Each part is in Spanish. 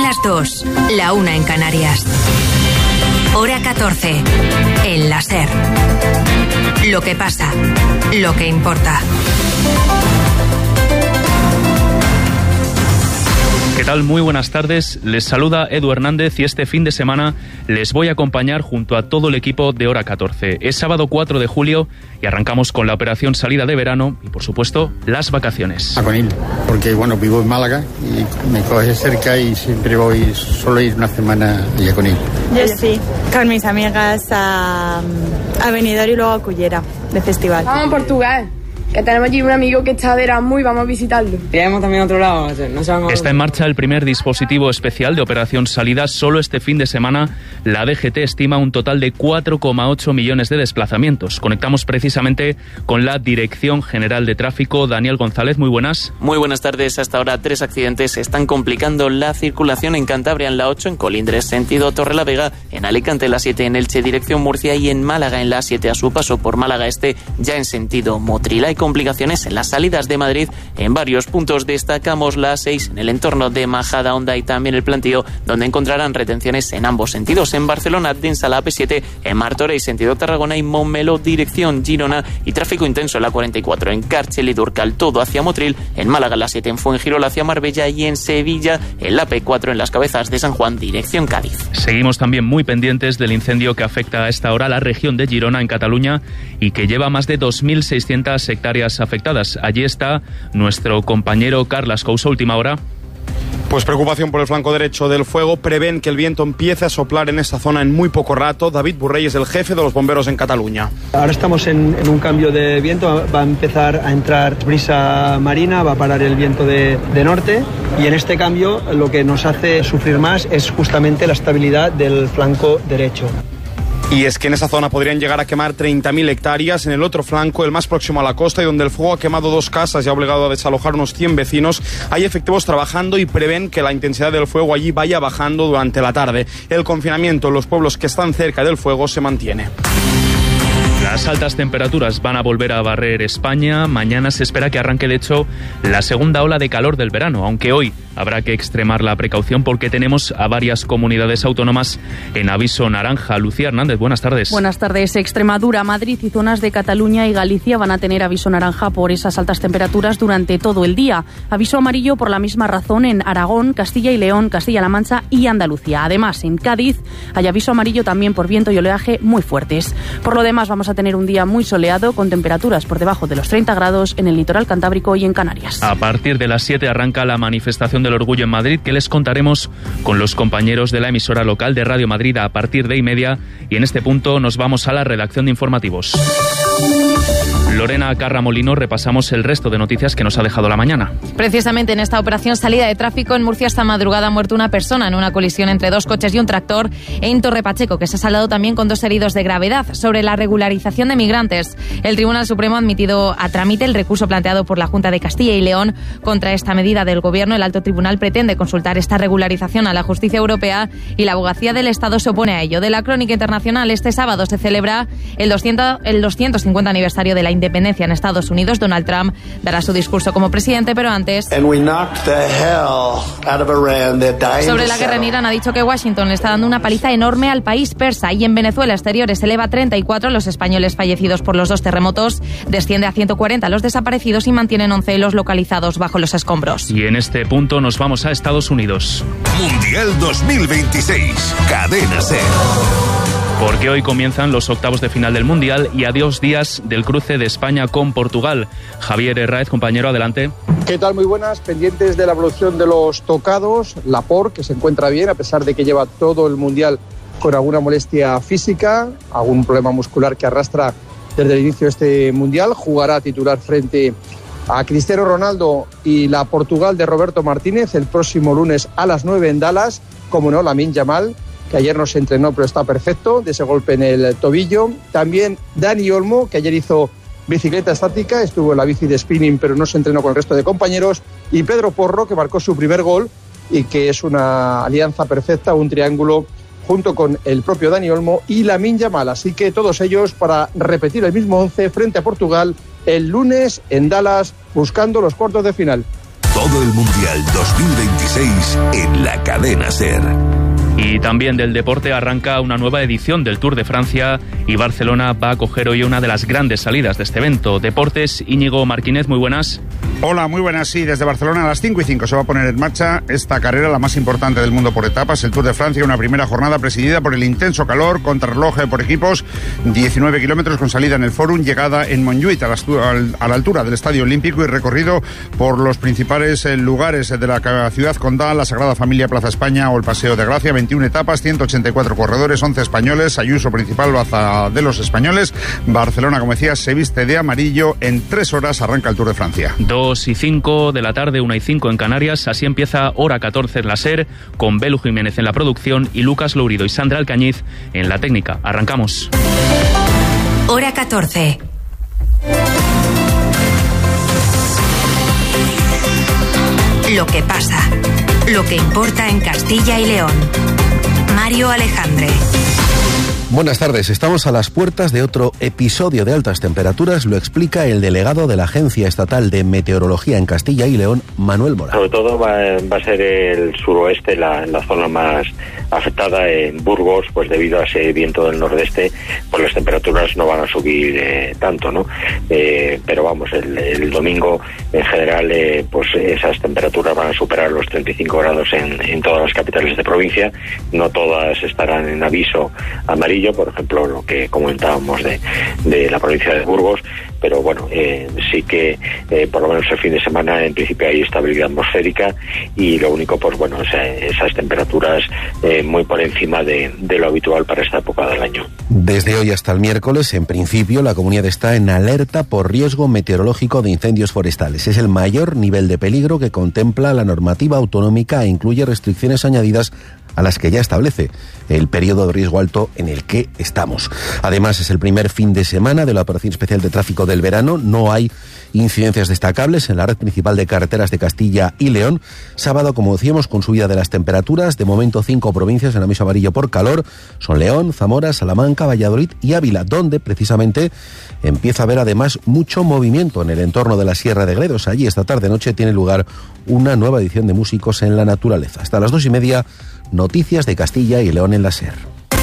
las 2, la 1 en Canarias. Hora 14, en la SER. Lo que pasa, lo que importa. ¿Qué tal? Muy buenas tardes. Les saluda Edu Hernández y este fin de semana les voy a acompañar junto a todo el equipo de Hora 14. Es sábado 4 de julio y arrancamos con la operación salida de verano y, por supuesto, las vacaciones. A Conil, porque vivo en Málaga y me coge cerca y siempre suelo ir una semana a Conil. Yo sí, con mis amigas a Benidorm y luego a Cullera, de festival. Vamos a Portugal. Que tenemos allí un amigo que está de Erasmus y vamos a visitarlo. Iremos también a otro lado. Está en marcha el primer dispositivo especial de operación salida. Solo este fin de semana la DGT estima un total de 4,8 millones de desplazamientos. Conectamos precisamente con la Dirección General de Tráfico. Daniel González, muy buenas. Muy buenas tardes. Hasta ahora 3 accidentes están complicando la circulación en Cantabria en la 8, en Colindres sentido Torrelavega, en Alicante en la 7, en Elche dirección Murcia y en Málaga en la 7 a su paso por Málaga Este ya en sentido Motril. Hay complicaciones en las salidas de Madrid en varios puntos. Destacamos la 6 en el entorno de Majadahonda y también el Plantío, donde encontrarán retenciones en ambos sentidos. En Barcelona, densa la AP7, en Martorell sentido Tarragona y Montmeló dirección Girona y tráfico intenso en la 44 en Càrcel y Durcal, todo hacia Motril. En Málaga la 7 en Fuengirola hacia Marbella y en Sevilla en la P4 en las Cabezas de San Juan dirección Cádiz. Seguimos también muy pendientes del incendio que afecta a esta hora a la región de Girona en Cataluña y que lleva más de 2.600 hectáreas afectadas. Allí está nuestro compañero Carlas Couso, última hora. Pues preocupación por el flanco derecho del fuego. Prevén que el viento empiece a soplar en esa zona en muy poco rato. David Burrey es el jefe de los bomberos en Cataluña. Ahora estamos en un cambio de viento. Va a empezar a entrar brisa marina, va a parar el viento de norte. Y en este cambio lo que nos hace sufrir más es justamente la estabilidad del flanco derecho. Y es que en esa zona podrían llegar a quemar 30.000 hectáreas. En el otro flanco, el más próximo a la costa y donde el fuego ha quemado 2 casas y ha obligado a desalojar unos 100 vecinos, hay efectivos trabajando y prevén que la intensidad del fuego allí vaya bajando durante la tarde. El confinamiento en los pueblos que están cerca del fuego se mantiene. Las altas temperaturas van a volver a barrer España. Mañana se espera que arranque, de hecho, la segunda ola de calor del verano, aunque hoy habrá que extremar la precaución porque tenemos a varias comunidades autónomas en aviso naranja. Lucía Hernández, buenas tardes. Buenas tardes. Extremadura, Madrid y zonas de Cataluña y Galicia van a tener aviso naranja por esas altas temperaturas durante todo el día. Aviso amarillo por la misma razón en Aragón, Castilla y León, Castilla-La Mancha y Andalucía. Además, en Cádiz hay aviso amarillo también por viento y oleaje muy fuertes. Por lo demás, vamos a tener un día muy soleado con temperaturas por debajo de los 30 grados en el litoral cantábrico y en Canarias. A partir de las 7 arranca la manifestación del orgullo en Madrid, que les contaremos con los compañeros de la emisora local de Radio Madrid a partir de 1:30, y en este punto nos vamos a la redacción de informativos. Lorena Carramolino, repasamos el resto de noticias que nos ha dejado la mañana. Precisamente en esta operación salida de tráfico en Murcia esta madrugada ha muerto una persona en una colisión entre 2 coches y un tractor en Torre Pacheco, que se ha saldado también con 2 heridos de gravedad. Sobre la regularización de migrantes, el Tribunal Supremo ha admitido a trámite el recurso planteado por la Junta de Castilla y León contra esta medida del Gobierno. El Alto Tribunal pretende consultar esta regularización a la justicia europea y la Abogacía del Estado se opone a ello. De la crónica internacional, este sábado se celebra el 250 aniversario de la independencia en Estados Unidos. Donald Trump dará su discurso como presidente, pero antes... Sobre la guerra en Irán ha dicho que Washington le está dando una paliza enorme al país persa. Y en Venezuela exteriores se eleva a 34 los españoles fallecidos por los 2 terremotos, desciende a 140 los desaparecidos y mantienen 11 los localizados bajo los escombros. Y en este punto nos vamos a Estados Unidos. Mundial 2026, Cadena SER. Porque hoy comienzan los octavos de final del Mundial y a 2 días del cruce de España con Portugal. Javier Herráez, compañero, adelante. ¿Qué tal? Muy buenas. Pendientes de la evolución de los tocados. Laporte, que se encuentra bien, a pesar de que lleva todo el Mundial con alguna molestia física, algún problema muscular que arrastra desde el inicio de este Mundial. Jugará titular frente a Cristiano Ronaldo y la Portugal de Roberto Martínez el próximo lunes a las 9 en Dallas. Como no, Lamine Yamal, que ayer no se entrenó pero está perfecto de ese golpe en el tobillo. También Dani Olmo, que ayer hizo bicicleta estática, estuvo en la bici de spinning pero no se entrenó con el resto de compañeros. Y Pedro Porro, que marcó su primer gol y que es una alianza perfecta, un triángulo junto con el propio Dani Olmo y Lamine Yamal. Así que todos ellos para repetir el mismo 11 frente a Portugal el lunes en Dallas, buscando los cuartos de final. Todo el Mundial 2026 en la cadena SER. Y también del deporte arranca una nueva edición del Tour de Francia y Barcelona va a acoger hoy una de las grandes salidas de este evento. Deportes, Íñigo Martínez, muy buenas. Hola, muy buenas. Sí, desde Barcelona a las 5:05 se va a poner en marcha esta carrera, la más importante del mundo por etapas, el Tour de Francia, una primera jornada presidida por el intenso calor, contrarreloj por equipos, 19 kilómetros con salida en el Fórum, llegada en Montjuïc a la altura del Estadio Olímpico y recorrido por los principales lugares de la ciudad condal, la Sagrada Familia, Plaza España o el Paseo de Gracia. 21 etapas, 184 corredores, 11 españoles, Ayuso principal, baza de los españoles. Barcelona, como decía, se viste de amarillo. En 3 horas arranca el Tour de Francia. 2:05 de la tarde, 1:05 en Canarias. Así empieza Hora 14 en la SER, con Belu Jiménez en la producción y Lucas Lourido y Sandra Alcañiz en la técnica. Arrancamos. Hora 14. Lo que pasa, lo que importa en Castilla y León. Mario Alejandre. Buenas tardes, estamos a las puertas de otro episodio de altas temperaturas, lo explica el delegado de la Agencia Estatal de Meteorología en Castilla y León, Manuel Mora. Sobre todo va a ser el suroeste la zona más afectada. En Burgos, pues debido a ese viento del nordeste, pues las temperaturas no van a subir tanto, ¿no? Pero vamos, el domingo en general, pues esas temperaturas van a superar los 35 grados en todas las capitales de provincia. No todas estarán en aviso amarillo, por ejemplo, lo que comentábamos de la provincia de Burgos, pero bueno, sí que por lo menos el fin de semana en principio hay estabilidad atmosférica y lo único, pues bueno, esas temperaturas muy por encima de lo habitual para esta época del año. Desde hoy hasta el miércoles, en principio, la comunidad está en alerta por riesgo meteorológico de incendios forestales. Es el mayor nivel de peligro que contempla la normativa autonómica e incluye restricciones añadidas a las que ya establece el periodo de riesgo alto en el que estamos. Además, es el primer fin de semana de la operación especial de tráfico del verano. No hay incidencias destacables en la red principal de carreteras de Castilla y León. Sábado, como decíamos, con subida de las temperaturas. De momento, 5 provincias en aviso amarillo por calor. Son León, Zamora, Salamanca, Valladolid y Ávila, donde precisamente empieza a haber además mucho movimiento en el entorno de la Sierra de Gredos. Allí esta tarde-noche tiene lugar una nueva edición de Músicos en la Naturaleza. Hasta las 2:30, noticias de Castilla y León en la SER.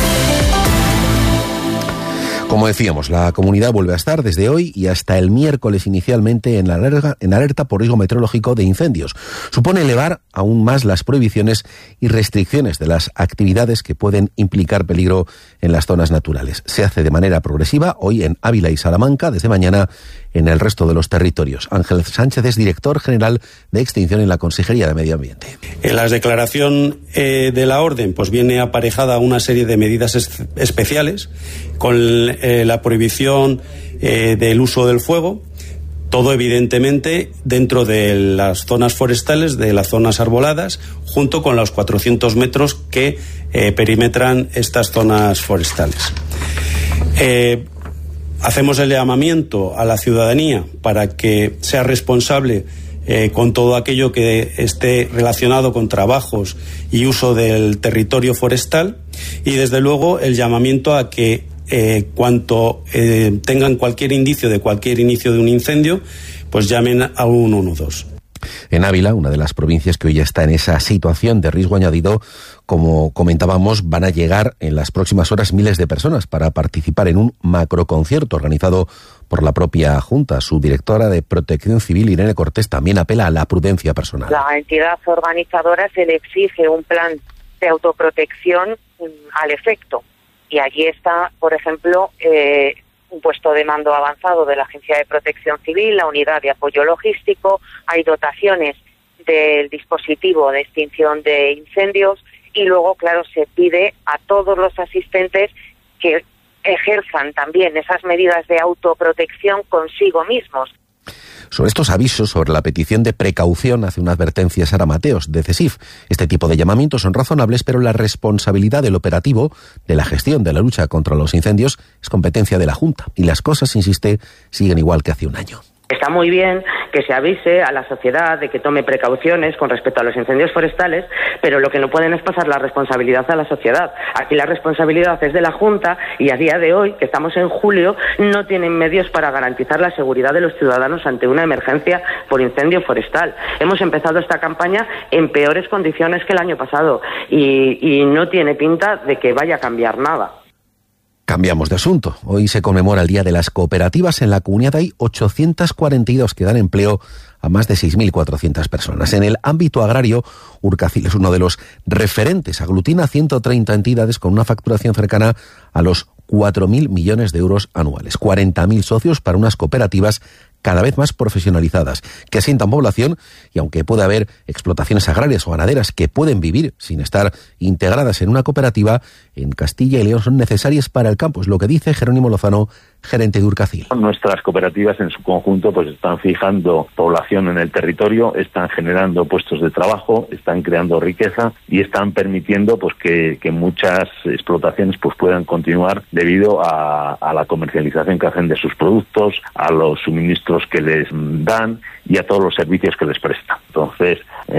Como decíamos, la comunidad vuelve a estar desde hoy y hasta el miércoles inicialmente en alerta por riesgo meteorológico de incendios. Supone elevar aún más las prohibiciones y restricciones de las actividades que pueden implicar peligro en las zonas naturales. Se hace de manera progresiva hoy en Ávila y Salamanca, desde mañana en el resto de los territorios. Ángel Sánchez es director general de Extinción en la Consejería de Medio Ambiente. En la declaración de la orden pues viene aparejada una serie de medidas especiales con la prohibición del uso del fuego, todo evidentemente dentro de las zonas forestales, de las zonas arboladas, junto con los 400 metros que perimetran estas zonas forestales. Hacemos el llamamiento a la ciudadanía para que sea responsable con todo aquello que esté relacionado con trabajos y uso del territorio forestal y desde luego el llamamiento a que cuanto tengan cualquier indicio de cualquier inicio de un incendio, pues llamen a 112. En Ávila, una de las provincias que hoy ya está en esa situación de riesgo añadido, como comentábamos, van a llegar en las próximas horas miles de personas para participar en un macroconcierto organizado por la propia Junta. Su directora de Protección Civil, Irene Cortés, también apela a la prudencia personal. La entidad organizadora se le exige un plan de autoprotección al efecto. Y allí está, por ejemplo, un puesto de mando avanzado de la Agencia de Protección Civil, la unidad de apoyo logístico, hay dotaciones del dispositivo de extinción de incendios y luego, claro, se pide a todos los asistentes que ejerzan también esas medidas de autoprotección consigo mismos. Sobre estos avisos, sobre la petición de precaución, hace una advertencia Sara Mateos, de CESIF. Este tipo de llamamientos son razonables, pero la responsabilidad del operativo, de la gestión de la lucha contra los incendios, es competencia de la Junta. Y las cosas, insiste, siguen igual que hace un año. Está muy bien que se avise a la sociedad de que tome precauciones con respecto a los incendios forestales, pero lo que no pueden es pasar la responsabilidad a la sociedad. Aquí la responsabilidad es de la Junta y a día de hoy, que estamos en julio, no tienen medios para garantizar la seguridad de los ciudadanos ante una emergencia por incendio forestal. Hemos empezado esta campaña en peores condiciones que el año pasado y no tiene pinta de que vaya a cambiar nada. Cambiamos de asunto. Hoy se conmemora el Día de las Cooperativas. En la comunidad hay 842 que dan empleo a más de 6.400 personas. En el ámbito agrario, Urcacil es uno de los referentes. Aglutina 130 entidades con una facturación cercana a los 4.000 millones de euros anuales. 40.000 socios para unas cooperativas cada vez más profesionalizadas, que asientan población y aunque puede haber explotaciones agrarias o ganaderas que pueden vivir sin estar integradas en una cooperativa, en Castilla y León son necesarias para el campo. Es lo que dice Jerónimo Lozano, gerente de Urcacil. Nuestras cooperativas en su conjunto pues están fijando población en el territorio, están generando puestos de trabajo, están creando riqueza y están permitiendo pues que muchas explotaciones pues puedan continuar debido a la comercialización que hacen de sus productos, a los suministros que les dan y a todos los servicios que les prestan. Entonces,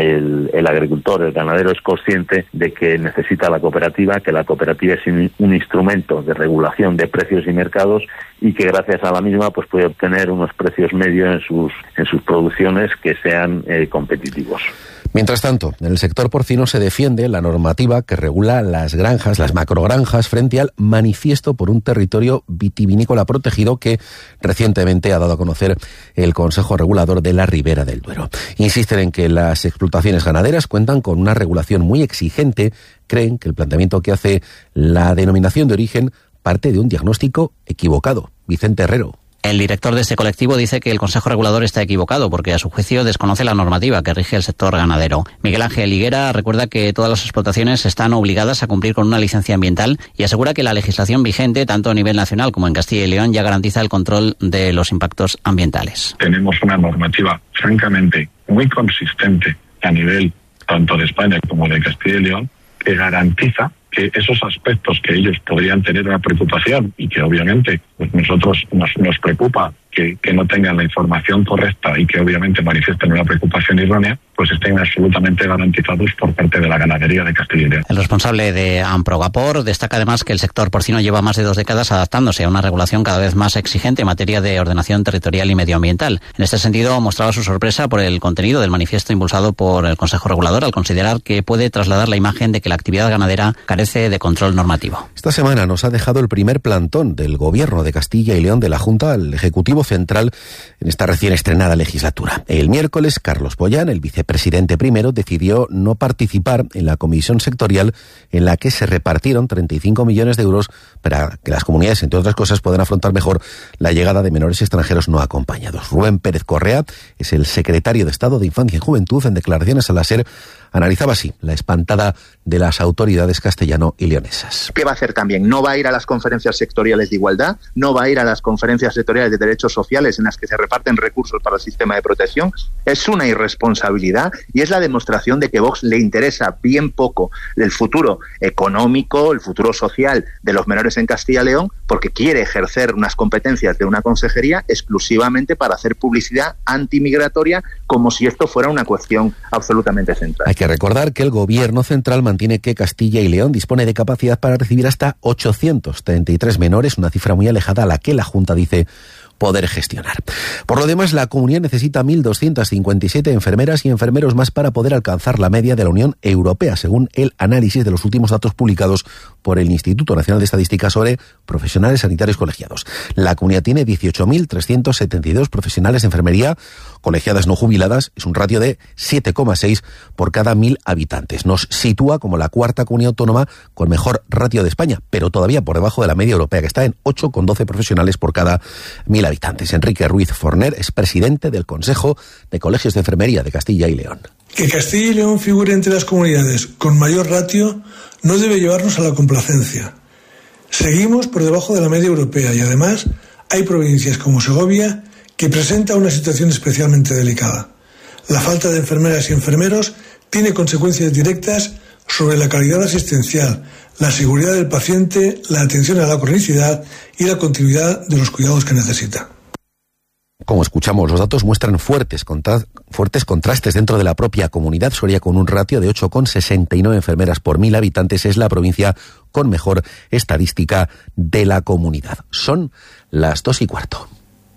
el agricultor, el ganadero es consciente de que necesita la cooperativa, que la cooperativa es un instrumento de regulación de precios y mercados y que gracias a la misma pues puede obtener unos precios medios en sus producciones que sean competitivos. Mientras tanto, en el sector porcino se defiende la normativa que regula las granjas, las macrogranjas, frente al manifiesto por un territorio vitivinícola protegido que recientemente ha dado a conocer el Consejo Regulador de la Ribera del Duero. Insisten en que las explotaciones ganaderas cuentan con una regulación muy exigente. Creen que el planteamiento que hace la denominación de origen parte de un diagnóstico equivocado. Vicente Herrero. El director de este colectivo dice que el Consejo Regulador está equivocado porque a su juicio desconoce la normativa que rige el sector ganadero. Miguel Ángel Higuera recuerda que todas las explotaciones están obligadas a cumplir con una licencia ambiental y asegura que la legislación vigente, tanto a nivel nacional como en Castilla y León, ya garantiza el control de los impactos ambientales. Tenemos una normativa francamente muy consistente a nivel tanto de España como de Castilla y León que garantiza que esos aspectos que ellos podrían tener una preocupación y que obviamente pues nosotros nos preocupa que no tengan la información correcta y que obviamente manifiesten una preocupación errónea, pues estén absolutamente garantizados por parte de la ganadería de Castilla y León. El responsable de Amprogapor destaca además que el sector porcino lleva más de 2 décadas adaptándose a una regulación cada vez más exigente en materia de ordenación territorial y medioambiental. En este sentido, mostraba su sorpresa por el contenido del manifiesto impulsado por el Consejo Regulador al considerar que puede trasladar la imagen de que la actividad ganadera carece de control normativo. Esta semana nos ha dejado el primer plantón del Gobierno de Castilla y León de la Junta al Ejecutivo Central en esta recién estrenada legislatura. El miércoles, Carlos Pollán, el vicepresidente primero, decidió no participar en la comisión sectorial en la que se repartieron 35 millones de euros para que las comunidades, entre otras cosas, puedan afrontar mejor la llegada de menores extranjeros no acompañados. Rubén Pérez Correa es el secretario de Estado de Infancia y Juventud. En declaraciones a la SER analizaba así la espantada de las autoridades castellano y leonesas. ¿Qué va a hacer también? No va a ir a las conferencias sectoriales de igualdad, no va a ir a las conferencias sectoriales de derechos sociales en las que se reparten recursos para el sistema de protección. Es una irresponsabilidad y es la demostración de que Vox le interesa bien poco el futuro económico, el futuro social de los menores en Castilla y León, porque quiere ejercer unas competencias de una consejería exclusivamente para hacer publicidad antimigratoria como si esto fuera una cuestión absolutamente central. Hay que recordar que el Gobierno central mantiene que Castilla y León dispone de capacidad para recibir hasta 833 menores, una cifra muy alejada a la que la Junta dice poder gestionar. Por lo demás, la comunidad necesita 1.257 enfermeras y enfermeros más para poder alcanzar la media de la Unión Europea, según el análisis de los últimos datos publicados por el Instituto Nacional de Estadística sobre profesionales sanitarios colegiados. La comunidad tiene 18.372 profesionales de enfermería colegiadas no jubiladas, es un ratio de 7,6 por cada 1.000 habitantes. Nos sitúa como la cuarta comunidad autónoma con mejor ratio de España, pero todavía por debajo de la media europea, que está en 8,12 profesionales por cada 1.000 habitantes. Enrique Ruiz Forner es presidente del Consejo de Colegios de Enfermería de Castilla y León. Que Castilla y León figure entre las comunidades con mayor ratio no debe llevarnos a la complacencia. Seguimos por debajo de la media europea y además hay provincias como Segovia que presenta una situación especialmente delicada. La falta de enfermeras y enfermeros tiene consecuencias directas sobre la calidad asistencial, la seguridad del paciente, la atención a la cronicidad y la continuidad de los cuidados que necesita. como escuchamos, los datos muestran fuertes contrastes dentro de la propia comunidad. Soria, con un ratio de 8,69 enfermeras por 1.000 habitantes, es la provincia con mejor estadística de la comunidad. Son las 2:15.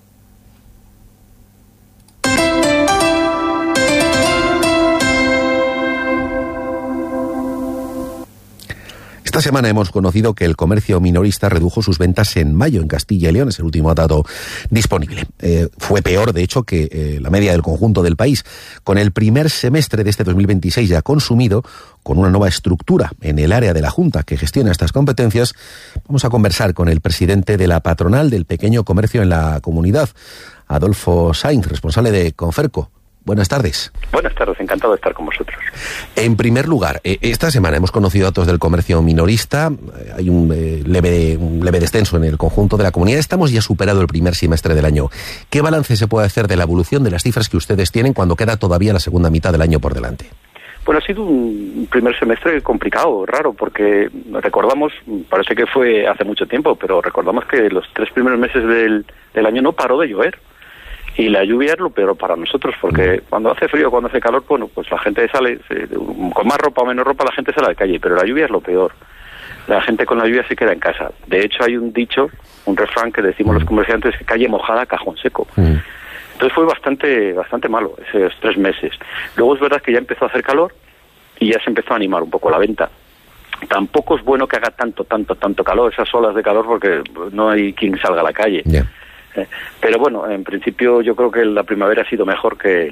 Esta semana hemos conocido que el comercio minorista redujo sus ventas en mayo en Castilla y León, es el último dato disponible. Fue peor, de hecho, que la media del conjunto del país. Con el primer semestre de este 2026 ya consumido, con una nueva estructura en el área de la Junta que gestiona estas competencias, vamos a conversar con el presidente de la patronal del pequeño comercio en la comunidad, Adolfo Sainz, responsable de Conferco. Buenas tardes. Buenas tardes, encantado de estar con vosotros. En primer lugar, esta semana hemos conocido datos del comercio minorista, hay un leve descenso en el conjunto de la comunidad, estamos ya superado el primer semestre del año. ¿Qué balance se puede hacer de la evolución de las cifras que ustedes tienen cuando queda todavía la segunda mitad del año por delante? Bueno, ha sido un primer semestre complicado, raro, porque recordamos, parece que fue hace mucho tiempo, pero recordamos que los 3 primeros meses del año no paró de llover. Y la lluvia es lo peor para nosotros, porque cuando hace frío, cuando hace calor, bueno, pues la gente sale, con más ropa o menos ropa la gente sale a la calle, pero la lluvia es lo peor. La gente con la lluvia se queda en casa. De hecho, hay un dicho, un refrán que decimos los comerciantes, que calle mojada, cajón seco. Entonces fue bastante malo esos 3 meses. Luego es verdad que ya empezó a hacer calor y ya se empezó a animar un poco la venta. Tampoco es bueno que haga tanto calor, esas olas de calor, porque no hay quien salga a la calle. Yeah. Pero bueno, en principio yo creo que la primavera ha sido mejor que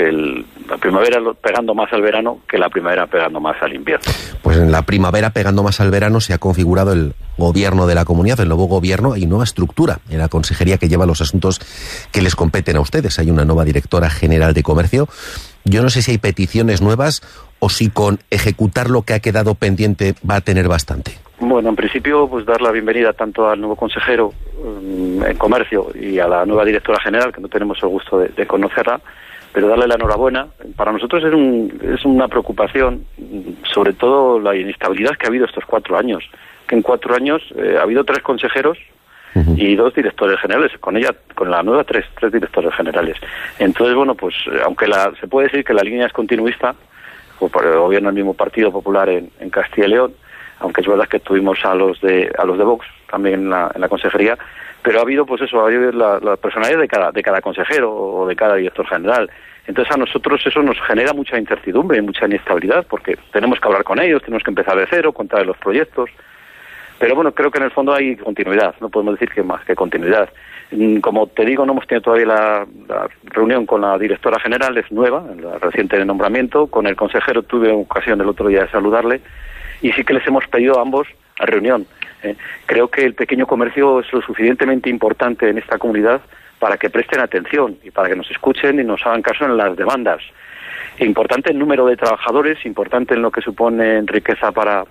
la primavera pegando más al verano que la primavera pegando más al invierno. Pues en la primavera pegando más al verano se ha configurado el gobierno de la comunidad, el nuevo gobierno, y nueva estructura en la consejería que lleva los asuntos que les competen a ustedes. Hay una nueva directora general de comercio. Yo no sé si hay peticiones nuevas o si con ejecutar lo que ha quedado pendiente va a tener bastante. Bueno, en principio, pues dar la bienvenida tanto al nuevo consejero en comercio y a la nueva directora general, que no tenemos el gusto de conocerla, pero darle la enhorabuena. Para nosotros es una preocupación, sobre todo la inestabilidad que ha habido estos 4 años, que en 4 años ha habido 3 consejeros y 2 directores generales, con la nueva 3 directores generales. Entonces, bueno, pues aunque se puede decir que la línea es continuista, pues por el gobierno del mismo Partido Popular en Castilla y León, aunque es verdad que tuvimos a los de Vox también en la consejería, pero ha habido la personalidad de cada consejero o de cada director general. Entonces a nosotros eso nos genera mucha incertidumbre y mucha inestabilidad, porque tenemos que hablar con ellos, tenemos que empezar de cero, contar los proyectos. Pero bueno, creo que en el fondo hay continuidad, no podemos decir que más que continuidad. Como te digo, no hemos tenido todavía la reunión con la directora general, es nueva, en la reciente nombramiento. Con el consejero tuve ocasión el otro día de saludarle, y sí que les hemos pedido a ambos a reunión. Creo que el pequeño comercio es lo suficientemente importante en esta comunidad para que presten atención y para que nos escuchen y nos hagan caso en las demandas. Importante el número de trabajadores, importante en lo que supone en riqueza para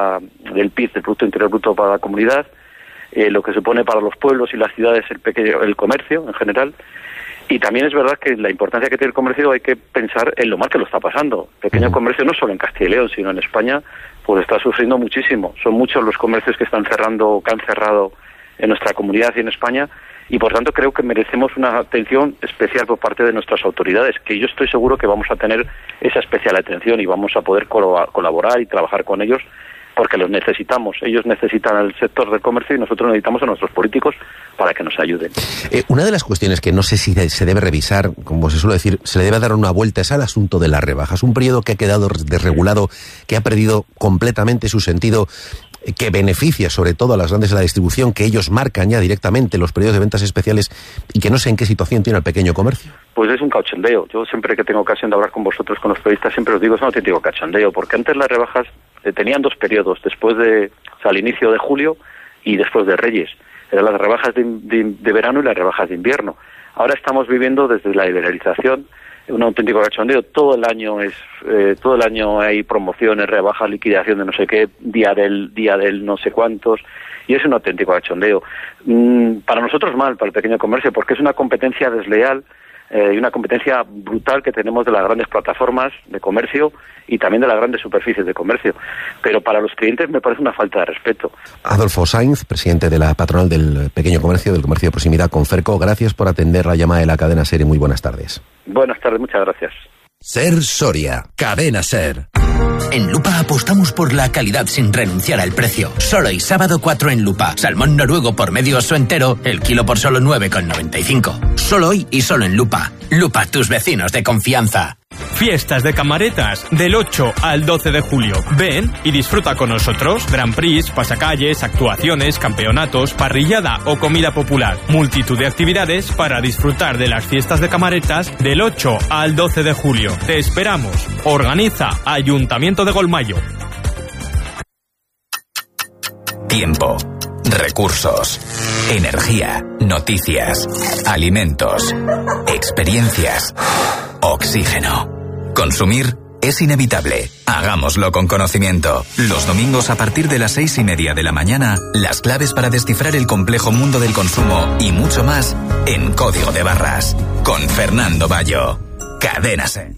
el PIB, el Producto Interior Bruto para la comunidad, lo que supone para los pueblos y las ciudades el comercio en general. Y también es verdad que la importancia que tiene el comercio hay que pensar en lo mal que lo está pasando. El pequeño comercio no solo en Castilla y León, sino en España, pues está sufriendo muchísimo. Son muchos los comercios que están cerrando o que han cerrado en nuestra comunidad y en España, y por tanto creo que merecemos una atención especial por parte de nuestras autoridades, que yo estoy seguro que vamos a tener esa especial atención y vamos a poder colaborar y trabajar con ellos, porque los necesitamos. Ellos necesitan al sector del comercio y nosotros necesitamos a nuestros políticos para que nos ayuden. Una de las cuestiones que no sé si se debe revisar, como se suele decir, se le debe dar una vuelta, es al asunto de las rebajas. Un periodo que ha quedado desregulado, que ha perdido completamente su sentido, que beneficia sobre todo a las grandes de la distribución, que ellos marcan ya directamente los periodos de ventas especiales, y que no sé en qué situación tiene el pequeño comercio. Pues es un cachondeo. Yo siempre que tengo ocasión de hablar con vosotros, con los periodistas, siempre os digo, es un auténtico cachondeo, porque antes las rebajas tenían 2 periodos, después al inicio de julio y después de Reyes. Eran las rebajas de verano y las rebajas de invierno. Ahora estamos viviendo desde la liberalización un auténtico cachondeo. Todo el año hay promociones, rebajas, liquidación de no sé qué, día del no sé cuántos, y es un auténtico cachondeo. Para nosotros mal, para el pequeño comercio, porque es una competencia desleal y una competencia brutal que tenemos de las grandes plataformas de comercio y también de las grandes superficies de comercio. Pero para los clientes me parece una falta de respeto. Adolfo Sainz, presidente de la patronal del pequeño comercio, del comercio de proximidad Conferco, gracias por atender la llamada de la cadena SER y muy buenas tardes. Buenas tardes, muchas gracias. SER Soria, cadena SER. En Lupa apostamos por la calidad sin renunciar al precio. Solo hoy sábado 4 en Lupa. Salmón noruego por medio oso entero, el kilo por solo 9,95. Solo hoy y solo en Lupa. Lupa, tus vecinos de confianza. Fiestas de Camaretas, del 8 al 12 de julio. Ven y disfruta con nosotros. Grand Prix, pasacalles, actuaciones, campeonatos, parrillada o comida popular. Multitud de actividades para disfrutar de las fiestas de Camaretas del 8 al 12 de julio. Te esperamos. Organiza Ayuntamiento de Golmayo. Tiempo, recursos, energía, noticias, alimentos, experiencias, oxígeno. Consumir es inevitable. Hagámoslo con conocimiento. Los domingos a partir de las 6:30 de la mañana, las claves para descifrar el complejo mundo del consumo y mucho más en Código de Barras. Con Fernando Bayo. Cadena SER.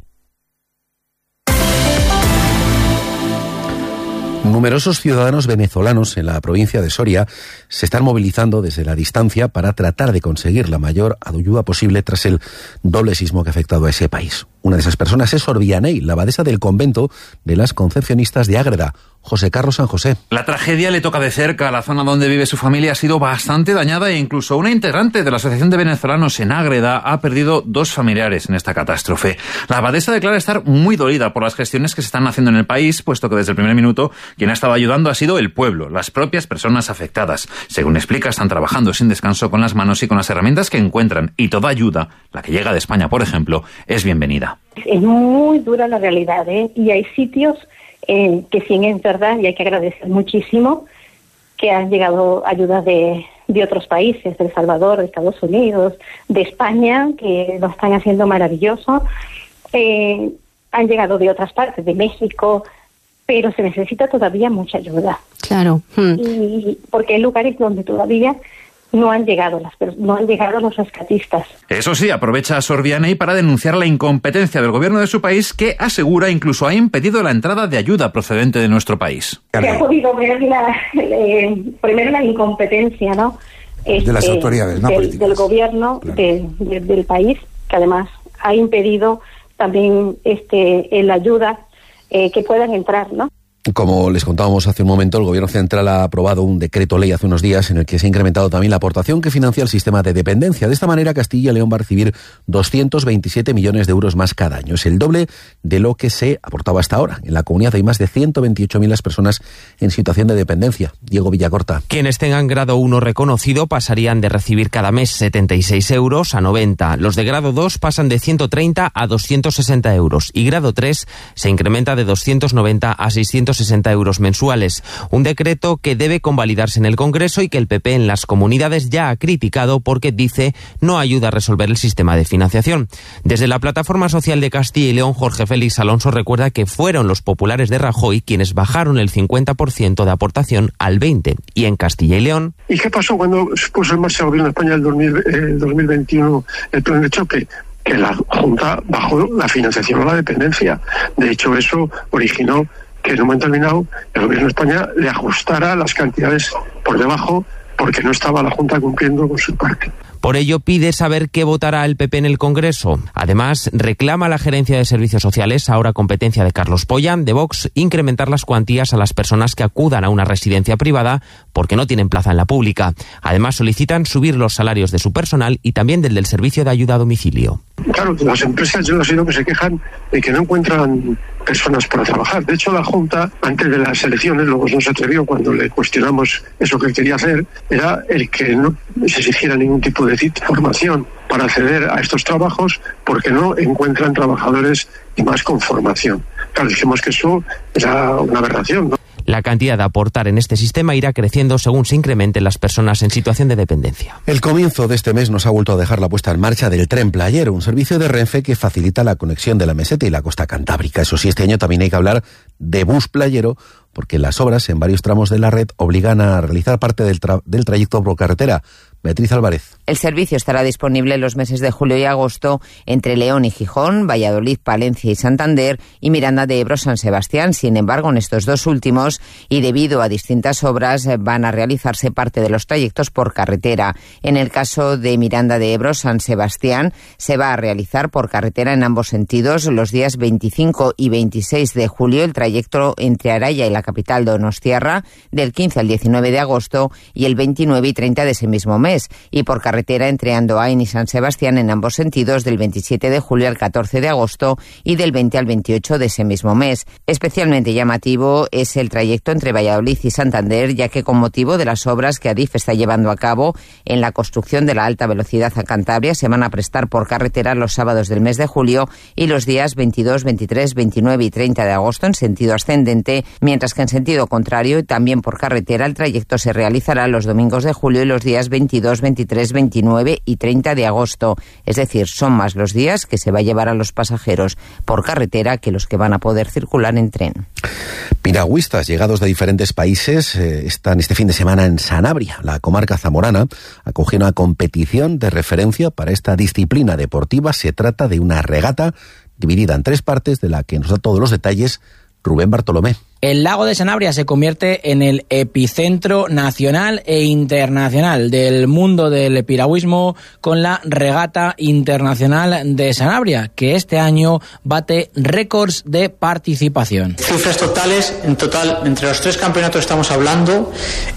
Numerosos ciudadanos venezolanos en la provincia de Soria se están movilizando desde la distancia para tratar de conseguir la mayor ayuda posible tras el doble sismo que ha afectado a ese país. Una de esas personas es Sor Vianey, la abadesa del convento de las Concepcionistas de Ágreda. José Carlos San José. La tragedia le toca de cerca. La zona donde vive su familia ha sido bastante dañada e incluso una integrante de la Asociación de Venezolanos en Ágreda ha perdido 2 familiares en esta catástrofe. La abadesa declara estar muy dolida por las gestiones que se están haciendo en el país, puesto que desde el primer minuto quien ha estado ayudando ha sido el pueblo, las propias personas afectadas. Según explica, están trabajando sin descanso con las manos y con las herramientas que encuentran, y toda ayuda, la que llega de España, por ejemplo, es bienvenida. Es muy dura la realidad, y hay sitios que sí es verdad, y hay que agradecer muchísimo que han llegado ayudas de otros países, de El Salvador, de Estados Unidos, de España, que lo están haciendo maravilloso. Han llegado de otras partes, de México, pero se necesita todavía mucha ayuda. Claro. Y porque hay lugares donde todavía no han llegado los rescatistas. Eso sí, aprovecha a Sor Vianey para denunciar la incompetencia del gobierno de su país, que asegura incluso ha impedido la entrada de ayuda procedente de nuestro país. Se ha podido ver primero la incompetencia, ¿no? De las autoridades, ¿no? Del gobierno, claro, del país, que además ha impedido también la ayuda que puedan entrar, ¿no? Como les contábamos hace un momento, el Gobierno Central ha aprobado un decreto ley hace unos días en el que se ha incrementado también la aportación que financia el sistema de dependencia. De esta manera, Castilla y León va a recibir 227 millones de euros más cada año. Es el doble de lo que se aportaba hasta ahora. En la comunidad hay más de 128.000 las personas en situación de dependencia. Diego Villacorta. Quienes tengan grado 1 reconocido pasarían de recibir cada mes 76 euros a 90. Los de grado 2 pasan de 130 a 260 euros. Y grado 3 se incrementa de 290 a 660 euros mensuales. Un decreto que debe convalidarse en el Congreso y que el PP en las comunidades ya ha criticado porque dice no ayuda a resolver el sistema de financiación. Desde la Plataforma Social de Castilla y León, Jorge Félix Alonso recuerda que fueron los populares de Rajoy quienes bajaron el 50% de aportación al 20%. Y en Castilla y León... ¿Y qué pasó cuando se puso en marcha el Gobierno de España el 2021 el plan de choque? Que la Junta bajó la financiación a la dependencia. De hecho, eso originó que en un momento determinado el Gobierno de España le ajustara las cantidades por debajo porque no estaba la Junta cumpliendo con su parte. Por ello pide saber qué votará el PP en el Congreso. Además, reclama a la Gerencia de Servicios Sociales, ahora competencia de Carlos Pollán, de Vox, incrementar las cuantías a las personas que acudan a una residencia privada porque no tienen plaza en la pública. Además, solicitan subir los salarios de su personal y también del servicio de ayuda a domicilio. Claro, las empresas yo sé que se quejan de que no encuentran personas para trabajar. De hecho, la Junta, antes de las elecciones, luego no se atrevió cuando le cuestionamos eso que quería hacer, era el que no se exigiera ningún tipo de formación para acceder a estos trabajos porque no encuentran trabajadores y más con formación. Claro, dijimos que eso era una aberración, ¿no? La cantidad de aportar en este sistema irá creciendo según se incrementen las personas en situación de dependencia. El comienzo de este mes nos ha vuelto a dejar la puesta en marcha del Tren Playero, un servicio de Renfe que facilita la conexión de la Meseta y la costa cantábrica. Eso sí, este año también hay que hablar de bus playero, porque las obras en varios tramos de la red obligan a realizar parte del trayecto por carretera. Beatriz Álvarez. El servicio estará disponible en los meses de julio y agosto entre León y Gijón, Valladolid, Palencia y Santander y Miranda de Ebro, San Sebastián. Sin embargo, en estos dos últimos, y debido a distintas obras, van a realizarse parte de los trayectos por carretera. En el caso de Miranda de Ebro, San Sebastián, se va a realizar por carretera en ambos sentidos los días 25 y 26 de julio, el trayecto entre Araya y la capital donostiarra, del 15 al 19 de agosto y el 29 y 30 de ese mismo mes, y por carretera entre Andoain y San Sebastián en ambos sentidos del 27 de julio al 14 de agosto y del 20 al 28 de ese mismo mes. Especialmente llamativo es el trayecto entre Valladolid y Santander, ya que con motivo de las obras que Adif está llevando a cabo en la construcción de la alta velocidad a Cantabria, se van a prestar por carretera los sábados del mes de julio y los días 22, 23, 29 y 30 de agosto en sentido ascendente, mientras que en sentido contrario y también por carretera el trayecto se realizará los domingos de julio y los días 22, 23, 29 y 30 de agosto. Es decir, son más los días que se va a llevar a los pasajeros por carretera que los que van a poder circular en tren. Piragüistas llegados de diferentes países están este fin de semana en Sanabria. La comarca zamorana acoge una competición de referencia para esta disciplina deportiva. Se trata de una regata dividida en 3 partes, de la que nos da todos los detalles Rubén Bartolomé. El lago de Sanabria se convierte en el epicentro nacional e internacional del mundo del piragüismo con la Regata Internacional de Sanabria, que este año bate récords de participación. Cifras totales, en total, entre los 3 campeonatos estamos hablando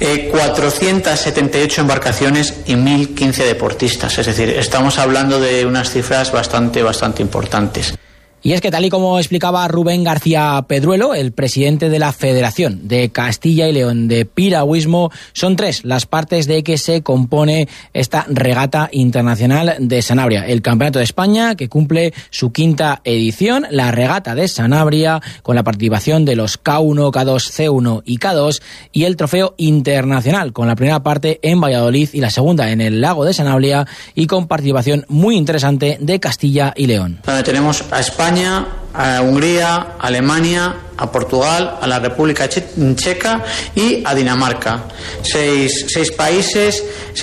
478 embarcaciones y 1.015 deportistas. Es decir, estamos hablando de unas cifras bastante importantes. Y es que, tal y como explicaba Rubén García Pedruelo, el presidente de la Federación de Castilla y León de Piragüismo, son 3 las partes de que se compone esta Regata Internacional de Sanabria. El Campeonato de España, que cumple su 5ª edición, la Regata de Sanabria, con la participación de los K1, K2, C1 y K2, y el Trofeo Internacional, con la primera parte en Valladolid y la segunda en el lago de Sanabria, y con participación muy interesante de Castilla y León. Donde tenemos a España, a Hungría, a Alemania, a Portugal, a la República Checa y a Dinamarca. Seis países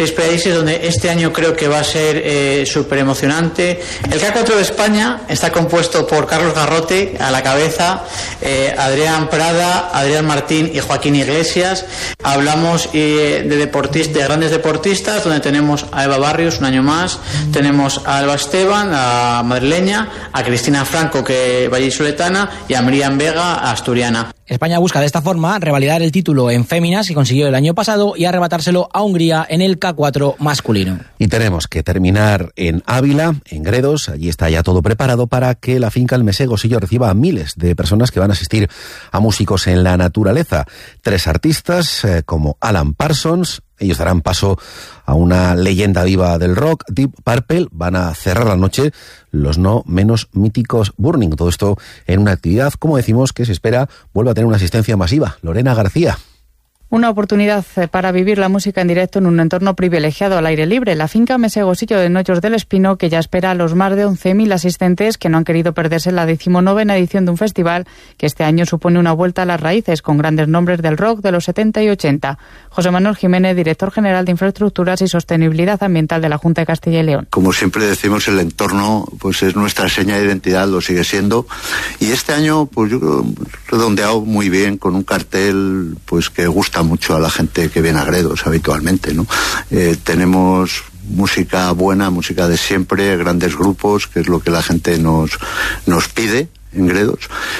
donde este año creo que va a ser súper emocionante. El K4 de España está compuesto por Carlos Garrote a la cabeza, Adrián Prada, Adrián Martín y Joaquín Iglesias. Hablamos de grandes deportistas, donde tenemos a Eva Barrios un año más, tenemos a Alba Esteban, a madrileña, a Cristina Franco, que vallisoletana, y a Miriam Vega, asturiana. España busca de esta forma revalidar el título en féminas que consiguió el año pasado y arrebatárselo a Hungría en el K4 masculino. Y tenemos que terminar en Ávila, en Gredos. Allí está ya todo preparado para que la finca El Mesegosillo reciba a miles de personas que van a asistir a músicos en la naturaleza. 3 artistas como Alan Parsons. Ellos darán paso a una leyenda viva del rock, Deep Purple. Van a cerrar la noche los no menos míticos Burning. Todo esto en una actividad, como decimos, que se espera vuelva a tener una asistencia masiva. Lorena García. Una oportunidad para vivir la música en directo en un entorno privilegiado al aire libre. La finca Mesegosillo de Noyos del Espino, que ya espera a los más de 11.000 asistentes que no han querido perderse la 19ª edición de un festival que este año supone una vuelta a las raíces con grandes nombres del rock de los 70 y 80. José Manuel Jiménez, director general de Infraestructuras y Sostenibilidad Ambiental de la Junta de Castilla y León. Como siempre decimos, el entorno pues es nuestra seña de identidad, lo sigue siendo. Y este año, pues yo creo, redondeado muy bien con un cartel pues que gusta mucho a la gente que viene a Gredos habitualmente, ¿no? Tenemos música buena, música de siempre, grandes grupos, que es lo que la gente nos pide en Gredos,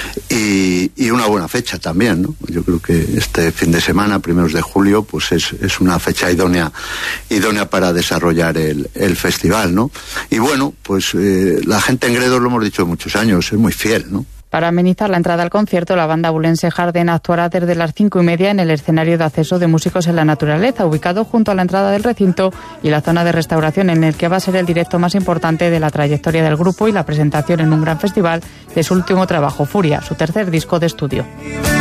y una buena fecha también, ¿no? Yo creo que este fin de semana, 1 de julio, pues es una fecha idónea para desarrollar el festival, ¿no? Y bueno, pues la gente en Gredos, lo hemos dicho muchos años, es muy fiel, ¿no? Para amenizar la entrada al concierto, la banda abulense Harden actuará desde las 5:30 en el escenario de acceso de músicos en la naturaleza, ubicado junto a la entrada del recinto y la zona de restauración, en el que va a ser el directo más importante de la trayectoria del grupo y la presentación en un gran festival de su último trabajo, Furia, su tercer disco de estudio.